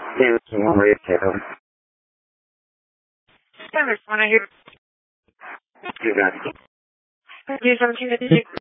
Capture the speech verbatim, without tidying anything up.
Hey, what's going on, Ray? Taylor. Standard one, I hear. Good guy. Do something that you